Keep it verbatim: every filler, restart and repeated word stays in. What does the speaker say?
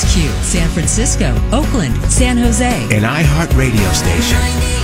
Q, San Francisco, Oakland, San Jose. An iHeart radio station.